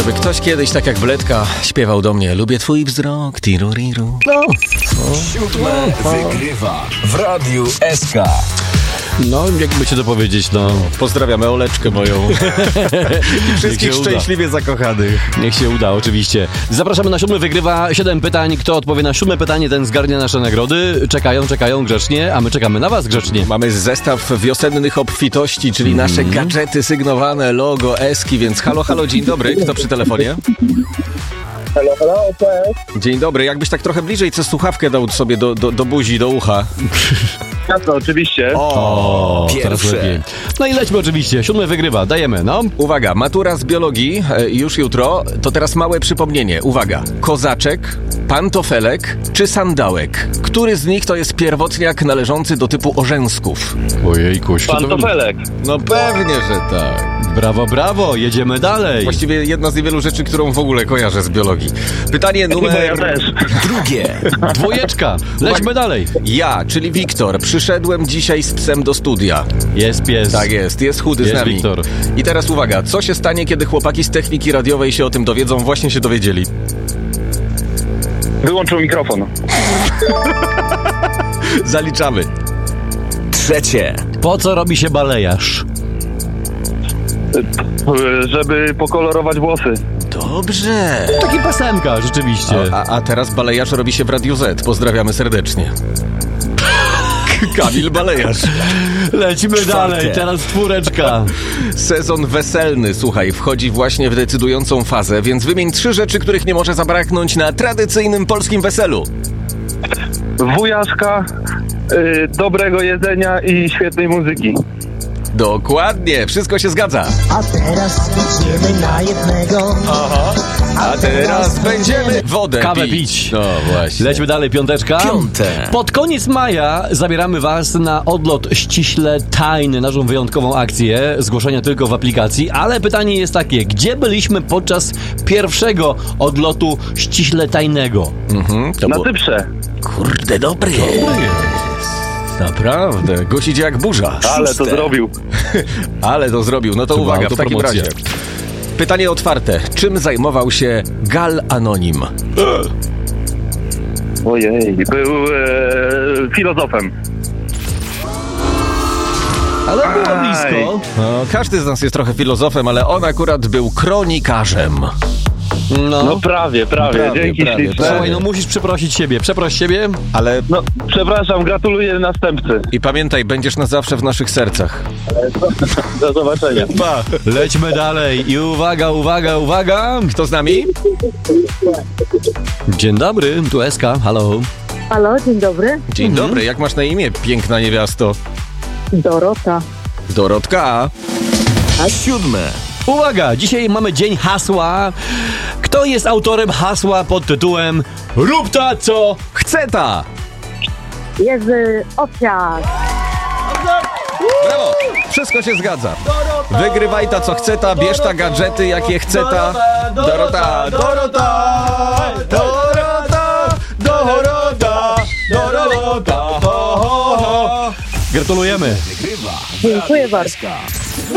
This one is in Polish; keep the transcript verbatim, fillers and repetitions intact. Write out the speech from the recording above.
Żeby ktoś kiedyś, tak jak Bledka, śpiewał do mnie: lubię twój wzrok, tiruriru. No. Siódme wygrywa w Radiu S K. No, jakby ci to powiedzieć, no... Pozdrawiamy Oleczkę moją. I wszystkich szczęśliwie uda. zakochanych. Niech się uda, oczywiście. Zapraszamy na siódmy wygrywa. Siedem pytań. Kto odpowie na siódme pytanie, ten zgarnie nasze nagrody. Czekają, czekają grzecznie, a my czekamy na was grzecznie. Mamy zestaw wiosennych obfitości, czyli mm. nasze gadżety sygnowane, logo, eski, więc halo, halo, dzień dobry. Kto przy telefonie? Halo, halo, cześć. Dzień dobry. Jakbyś tak trochę bliżej co słuchawkę dał sobie do, do, do buzi, do ucha. Jasno, oczywiście. O, o teraz lepiej. No i lećmy oczywiście. Siódmy wygrywa. Dajemy, no. Uwaga, matura z biologii e, już jutro. To teraz małe przypomnienie. Uwaga. Kozaczek, pantofelek czy sandałek? Który z nich to jest pierwotniak należący do typu orzęsków? Ojejku, pantofelek. No pewnie, że tak. Brawo, brawo. Jedziemy dalej. Właściwie jedna z niewielu rzeczy, którą w ogóle kojarzę z biologii. Pytanie numer... Ja też. Drugie. Dwójeczka. Lećmy dalej. Ja, czyli Wiktor, przyszedłem dzisiaj z psem do studia. Jest pies. Tak jest, jest chudy jest z nami. Wiktor. I teraz uwaga, co się stanie, kiedy chłopaki z techniki radiowej się o tym dowiedzą? Właśnie się dowiedzieli. Wyłączył mikrofon. Zaliczamy. Trzecie. Po co robi się balejarz? Żeby pokolorować włosy. Dobrze. Taki pasemka, rzeczywiście. A, a teraz balejarz robi się w Radiu Z. Pozdrawiamy serdecznie. Kamil Balejarz. Lecimy Czwarte. dalej, teraz czwóreczka. Sezon weselny, słuchaj, wchodzi właśnie w decydującą fazę, więc wymień trzy rzeczy, których nie może zabraknąć na tradycyjnym polskim weselu. Wujaszka, yy, dobrego jedzenia i świetnej muzyki. Dokładnie, wszystko się zgadza. A teraz idziemy na jednego. Aha. A teraz będziemy wodę Kawę pić. pić. No właśnie. Lećmy dalej, piąteczka. Piąte. Pod koniec maja zabieramy was na odlot ściśle tajny, naszą wyjątkową akcję. Zgłoszenia tylko w aplikacji, ale pytanie jest takie, gdzie byliśmy podczas pierwszego odlotu ściśle tajnego? Mhm, to Na było... Cyprze. Kurde, dobry jest. Naprawdę, gość idzie jak burza. Ale to zrobił. Ale to zrobił. No to Chyba uwaga, w takim autopromocja. razie. Pytanie otwarte. Czym zajmował się Gal Anonim? Ojej, był e, filozofem. Ale było Aj. blisko. No, każdy z nas jest trochę filozofem, ale on akurat był kronikarzem. No, No prawie, prawie. Prawie, Dzięki prawie, śliczne. prawie. słuchaj, no musisz przeprosić siebie. Przeproś siebie. Ale No, przepraszam, gratuluję następcy. i pamiętaj, będziesz na zawsze w naszych sercach. Do zobaczenia. Pa. Lećmy dalej i uwaga, uwaga, uwaga. Kto z nami? Dzień dobry, tu Eska, halo. Halo, dzień dobry. Dzień Mhm. dobry, jak masz na imię, piękna niewiasto? Dorota. Dorotka. Siódme. Uwaga, dzisiaj mamy dzień hasła. Kto jest autorem hasła pod tytułem Rób ta, co chce ta? Jerzy Owsiak. Brawo! Wszystko się zgadza. Wygrywaj ta co chce ta, bierz ta gadżety jakie chce ta. Dorota, Dorota, Dorota, Dorota, Dorota, ho, ho, ho. Gratulujemy. Wygrywa w Dziękuję Radiu bardzo. S K.